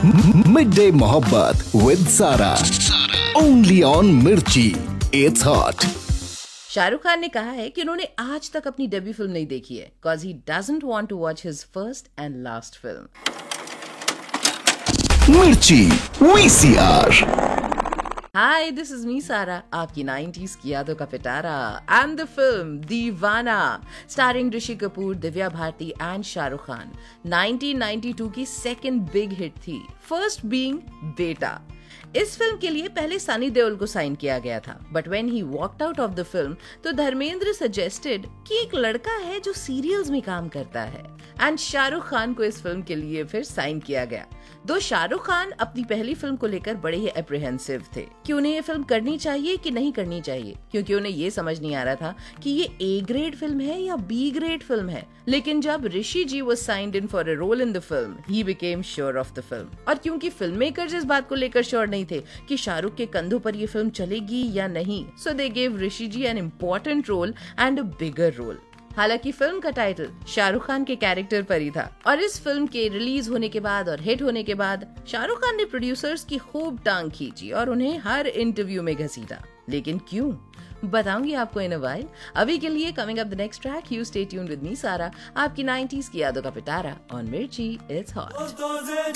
Mid day मोहब्बत with सारा, only on मिर्ची, इट्स हॉट। शाहरुख खान ने कहा है कि उन्होंने आज तक अपनी डेब्यू फिल्म नहीं देखी है because he doesn't want to watch his first and last film. मिर्ची VCR. Hi, this is me सारा, आपकी 90s की यादों का पिटारा एंड द फिल्म दीवाना स्टारिंग ऋषि कपूर, दिव्या भारती एंड शाहरुख खान 1992 की सेकंड बिग हिट थी, फर्स्ट बीइंग बेटा। इस फिल्म के लिए पहले सनी देओल को साइन किया गया था, but when he walked out of the film तो धर्मेंद्र सजेस्टेड कि एक लड़का है जो सीरियल्स में काम करता है एंड शाहरुख खान को इस फिल्म के लिए फिर साइन किया गया। दो शाहरुख खान अपनी पहली फिल्म को लेकर बड़े ही एप्रीहेंसिव थे कि उन्हें ये फिल्म करनी चाहिए कि नहीं करनी चाहिए, क्योंकि उन्हें ये समझ नहीं आ रहा था कि ये ए ग्रेड फिल्म है या बी ग्रेड फिल्म है। लेकिन जब ऋषि जी was signed in for a role in the film, he became sure of the film. और क्योंकि फिल्म मेकर्स इस बात को लेकर श्योर नहीं थे कि शाहरुख के कंधों पर ये फिल्म चलेगी या नहीं, सो they gave Rishi G an important role and a bigger role. हालांकि फिल्म का टाइटल शाहरुख खान के कैरेक्टर पर ही था और इस फिल्म के रिलीज होने के बाद और हिट होने के बाद शाहरुख खान ने प्रोड्यूसर्स की खूब टांग खींची और उन्हें हर इंटरव्यू में घसीटा। लेकिन क्यों, बताऊंगी आपको इन अ व्हाइल। अभी के लिए coming up the next track, you stay tuned with me सारा, आपकी 90s की यादों का पिटारा ऑन मिर्ची, इट्स हॉट।